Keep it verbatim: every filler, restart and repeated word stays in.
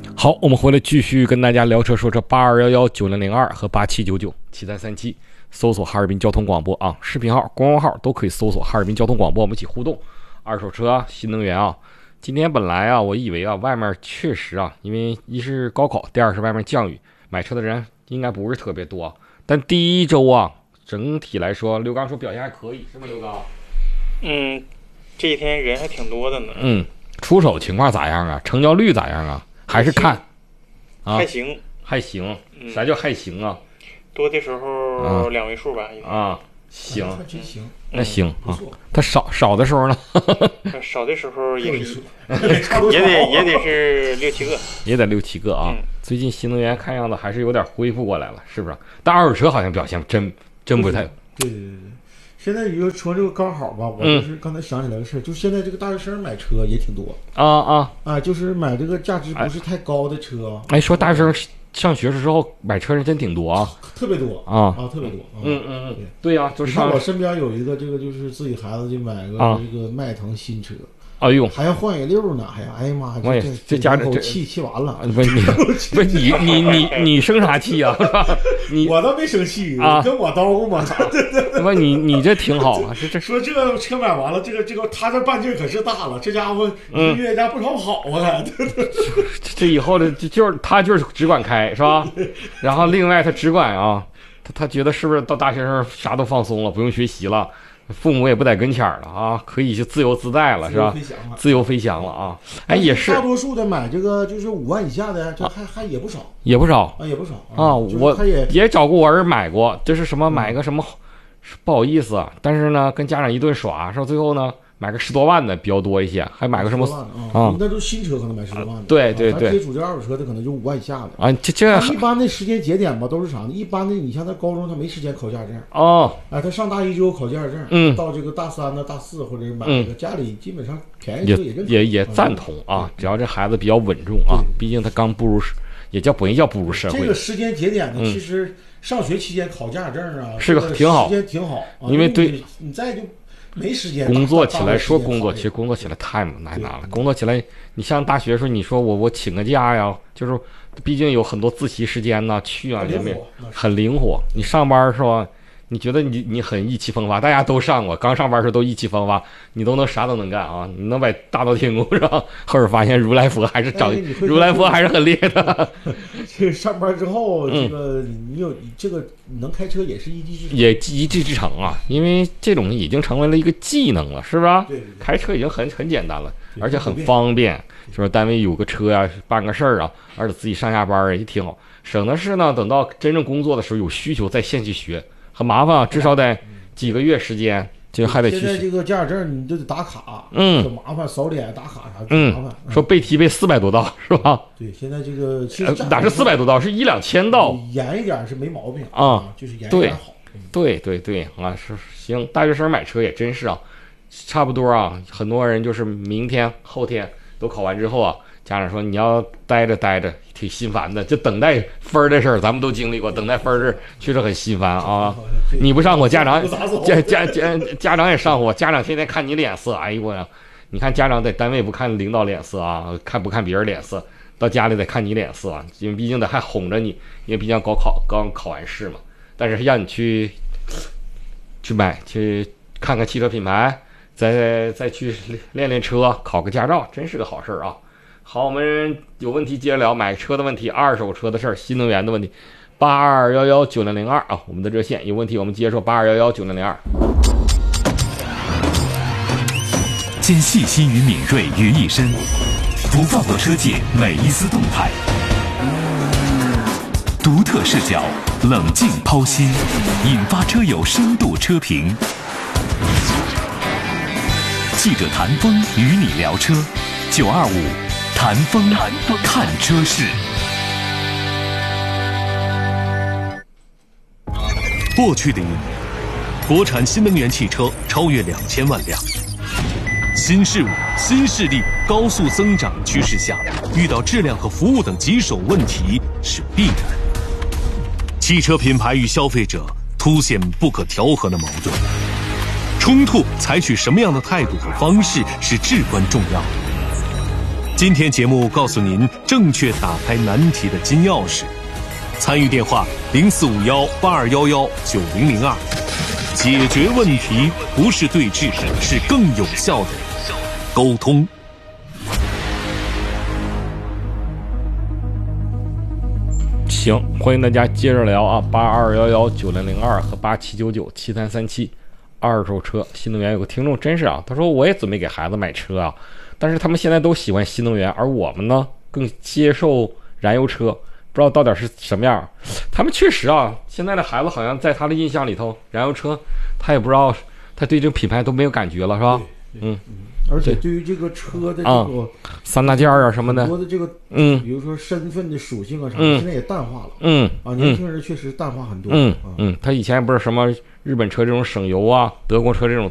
好，我们回来继续跟大家聊车说车，八二一一九零零二和八七九九七三三七，搜索哈尔滨交通广播啊，视频号、公众号都可以搜索哈尔滨交通广播，我们一起互动。二手车、新能源啊，今天本来啊，我以为啊，外面确实啊，因为一是高考，第二是外面降雨，买车的人应该不是特别多。但第一周啊，整体来说，刘刚说表现还可以，是吗？刘刚？ 嗯，这一天人还挺多的呢。 嗯，出手情况咋样啊？成交率咋样啊？还是看？啊， 还行， 还行。啥叫还行啊？ 多的时候两位数吧。 啊，行， 真行， 那行啊。他少少的时候呢？ 少的时候也是，也得也得是六七个， 也得六七个啊。最近新能源看样子还是有点恢复过来了，是不是？但二手车好像表现真真不太。 对对对对。现在你就说这个刚好吧，我就是刚才想起来个事儿，就现在这个大学生买车也挺多啊啊啊，就是买这个价值不是太高的车。 哎，说大学生上学的时候买车人真挺多啊， 特别多啊啊，特别多。 嗯嗯嗯，对呀，就上我身边有一个这个就是自己孩子就买个这个迈腾新车。 哎呦， 还要换一溜呢，还哎呀妈呀，这这家长气气完了。 不是你，不是你你你你生啥气啊？是吧？你我倒没生气啊， 跟我叨咕嘛。 不，你你这挺好啊，这这说这个车买完了，这个这个他这半径可是大了，这家伙一个月家不少跑啊。 这以后的就就是他就是只管开是吧？然后另外他只管啊，他他觉得是不是到大学生啥都放松了，不用学习了。父母也不在跟前了啊，可以去自由自在了，是吧？自由飞翔了啊！哎，也是。 大多数的买这个就是五万以下的，这还还也不少， 也不少啊，也不少啊。我也找过我儿买过，这是什么买个什么，不好意思，但是呢，跟家长一顿耍，说最后呢。买个十多万的比较多一些，还买个什么啊？那都新车可能买十多万的， 对对对。 接触这二手车的可能就五万以下的啊。这这一般的时间节点吧，都是啥呢？一般的，你像他高中他没时间考驾照哦， 哎，他上大一就有考驾照， 嗯， 到这个大三呢、大四或者买这个家里基本上便宜车也也也赞同啊，只要这孩子比较稳重啊，毕竟他刚步入，也叫不叫步入社会。 这个时间节点呢，其实上学期间考驾照啊， 是个挺好， 时间挺好， 因为对你再就。没时间工作起来说工作，其实工作起来太难拿了。工作起来，你像大学时候，你说我我请个假呀，就是毕竟有很多自习时间呢，去啊这边很灵活。你上班是吧？你觉得你你很意气风发，大家都上过，刚上班时候都意气风发，你都能啥都能干啊，你能把大闹天宫上。后来发现如来佛还是长，如来佛还是很厉害的。 这上班之后，这个你有这个能开车也是一技之长， 也一技之长啊，因为这种已经成为了一个技能了，是吧？ 对， 开车已经很很简单了，而且很方便，就是单位有个车呀，办个事儿啊，而且自己上下班也挺好，省的是呢，等到真正工作的时候有需求再现去学。很麻烦啊，至少得几个月时间，就还得去。 现在这个驾驶证你就得打卡， 嗯， 很麻烦，扫脸打卡啥， 嗯， 麻烦。 说背题背四百多道是吧？ 对，现在这个其实哪是四百多道，是一两千道， 严一点是没毛病啊， 就是严一点好。 对对对啊，是行，大学生买车也真是啊，差不多啊，很多人就是明天后天都考完之后啊。家长说你要待着待着挺心烦的，就等待分的事儿咱们都经历过，等待分是确实很心烦啊。你不上火，家长家家家家长也上火，家长天天看你脸色，哎呦我呀，你看家长在单位不看领导脸色啊，看不看别人脸色，到家里得看你脸色啊，因为毕竟得还哄着你，因为毕竟高考刚考完试嘛。但是让你去去买去看看汽车品牌，再再去练练车，考个驾照，真是个好事儿啊。好，我们有问题接着聊买车的问题，二手车的事儿，新能源的问题，八二幺幺九零零二啊，我们的热线有问题我们接着说，八二幺幺九零零二。 将细心与敏锐于一身，不放过车界每一丝动态，独特视角，冷静剖析，引发车友深度车评。记者谭峰与你聊车，九二五。谈风看车市。过去的一年，国产新能源汽车超越两千万辆。新事物、新势力高速增长趋势下，遇到质量和服务等棘手问题是必然。汽车品牌与消费者凸显不可调和的矛盾，冲突采取什么样的态度和方式是至关重要的。 今天节目告诉您正确打开难题的金钥匙，参与电话零四五幺八二幺幺九零零二。解决问题不是对峙，是更有效的沟通。 行，欢迎大家接着聊啊，八二幺幺九零零二和八七九九七三三七，二手车新能源。有个听众真是啊，他说我也准备给孩子买车啊，但是他们现在都喜欢新能源，而我们呢更接受燃油车，不知道到底是什么样。他们确实啊，现在的孩子好像在他的印象里头，燃油车他也不知道，他对这个品牌都没有感觉了，是吧？嗯。 而且对于这个车的这个三大件啊什么的， 很多的这个嗯， 比如说身份的属性啊啥的， 嗯、 现在也淡化了。 嗯啊，年轻人确实淡化很多。 嗯嗯，他以前不是什么日本车这种省油啊，德国车这种